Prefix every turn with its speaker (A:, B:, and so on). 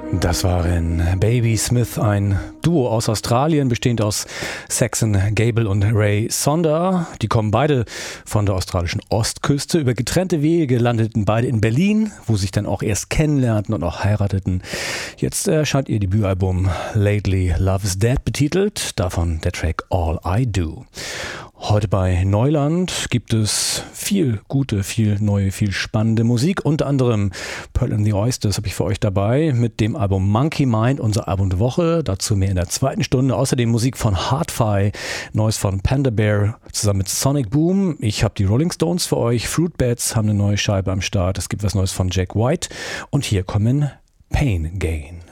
A: Das waren Baby Smith, ein Duo aus Australien, bestehend aus Saxon Gable und Ray Sonder. Die kommen beide von der australischen Ostküste. Über getrennte Wege landeten beide in Berlin, wo sich dann auch erst kennenlernten und auch heirateten. Jetzt erscheint ihr Debütalbum Lately Love's Dead betitelt, davon der Track All I Do. Heute bei Neuland gibt es viel gute, viel neue, viel spannende Musik. Unter anderem Pearl and the Oysters habe ich für euch dabei mit dem Album Monkey Mind, unser Album der Woche. Dazu mehr in der zweiten Stunde. Außerdem Musik von Hard-Fi, Neues von Panda Bear zusammen mit Sonic Boom. Ich habe die Rolling Stones für euch. Fruitbats haben eine neue Scheibe am Start. Es gibt was Neues von Jack White. Und hier kommen Pain Gain.